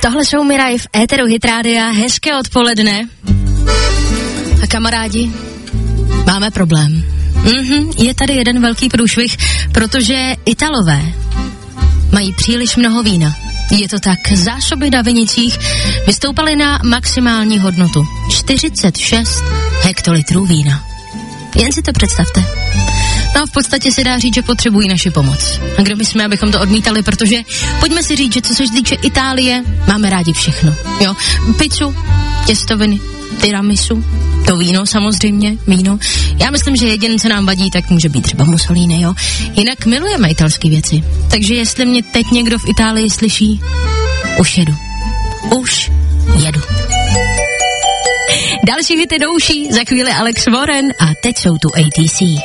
Tohle jsou Miraj v éteru Hit Rádia. Hezké odpoledne. A kamarádi, máme problém. Je tady jeden velký průšvih, protože Italové mají příliš mnoho vína. Je to tak, zásoby na vinicích vystoupaly na maximální hodnotu. 46 hektolitrů vína. Jen si to představte. No v podstatě se dá říct, že potřebují naši pomoc. A kdo my jsme, abychom to odmítali, protože pojďme si říct, že co se týče Itálie, máme rádi všechno. Jo, pizzu, těstoviny, tiramisu, to víno samozřejmě, víno. Já myslím, že jediné, co nám vadí, tak může být třeba Mussolini, jo. Jinak milujeme italské věci. Takže jestli mě teď někdo v Itálii slyší, už jedu. Další hity do uší, za chvíli Alex Warren a teď jsou tu ATC.